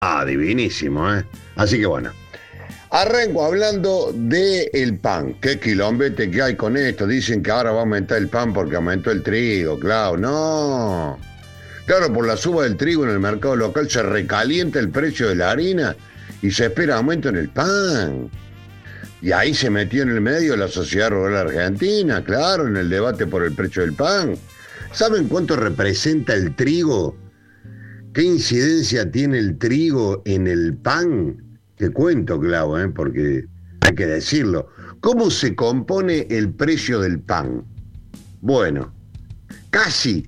Ah, divinísimo, ¿eh? Así que bueno. Arranco hablando del pan. Qué quilombete que hay con esto. Dicen que ahora va a aumentar el pan porque aumentó el trigo, claro. No. Claro, por la suba del trigo en el mercado local se recalienta el precio de la harina y se espera aumento en el pan. Y ahí se metió en el medio la Sociedad Rural Argentina, claro, en el debate por el precio del pan. ¿Saben cuánto representa el trigo? ¿Qué incidencia tiene el trigo en el pan? Te cuento, Clau, porque hay que decirlo. ¿Cómo se compone el precio del pan? Bueno, casi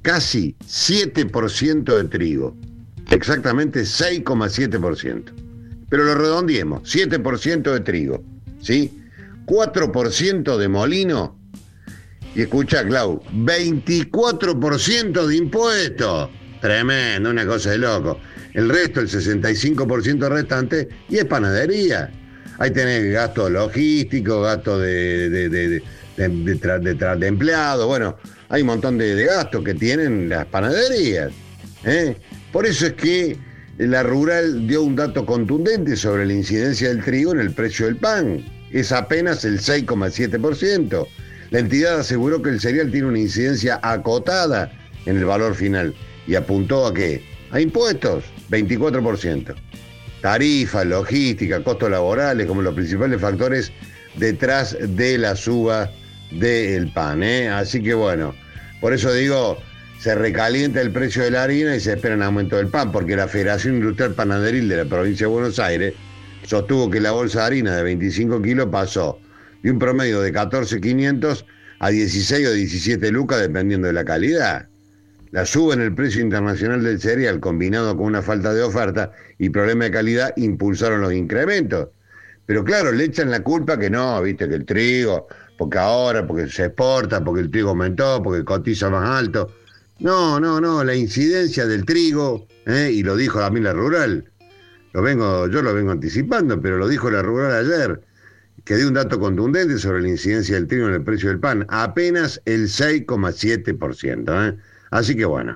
7% de trigo. Exactamente 6,7%. Pero lo redondeemos, 7% de trigo, ¿sí? 4% de molino. Y escucha, Clau, 24% de impuestos. Tremendo, una cosa de loco. El resto, el 65% restante, y es panadería. Ahí tenés gasto logístico, gasto de empleados. Bueno, hay un montón de gastos que tienen las panaderías. Por eso es que la Rural dio un dato contundente sobre la incidencia del trigo en el precio del pan. Es apenas el 6,7%. La entidad aseguró que el cereal tiene una incidencia acotada en el valor final y apuntó a ¿qué? A impuestos, 24%. Tarifas, logística, costos laborales como los principales factores detrás de la suba del pan. Así que bueno, por eso digo, se recalienta el precio de la harina y se espera un aumento del pan, porque la Federación Industrial Panaderil de la provincia de Buenos Aires sostuvo que la bolsa de harina de 25 kilos pasó de un promedio de 14.500 a 16 o 17 lucas dependiendo de la calidad. La suba en el precio internacional del cereal, combinado con una falta de oferta y problema de calidad, impulsaron los incrementos. Pero claro, le echan la culpa que no, viste, que el trigo, porque se exporta, porque el trigo aumentó, porque cotiza más alto. No, la incidencia del trigo, y lo dijo también la Rural, yo lo vengo anticipando, pero lo dijo la Rural ayer, que dio un dato contundente sobre la incidencia del trigo en el precio del pan, apenas el 6,7%. Así que bueno,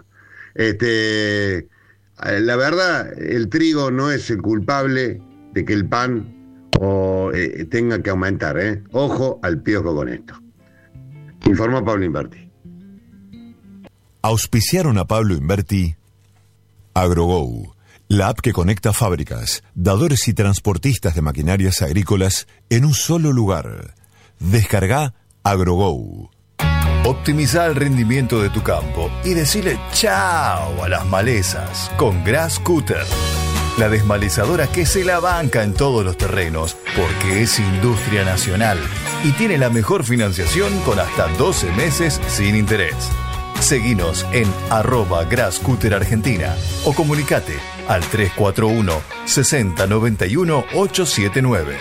la verdad, el trigo no es el culpable de que el pan tenga que aumentar. Ojo al piojo con esto. Informó Pablo Inverti. Auspiciaron a Pablo Inverti AgroGo, la app que conecta fábricas, dadores y transportistas de maquinarias agrícolas en un solo lugar. Descarga AgroGo. Optimiza el rendimiento de tu campo y decile chao a las malezas con Grass Cutter. La desmalezadora que se la banca en todos los terrenos porque es industria nacional y tiene la mejor financiación con hasta 12 meses sin interés. Seguinos en @GrassCutterArgentina o comunicate al 341 60 91 879.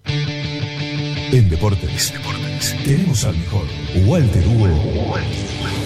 En Deportes tenemos al mejor Walter Hugo.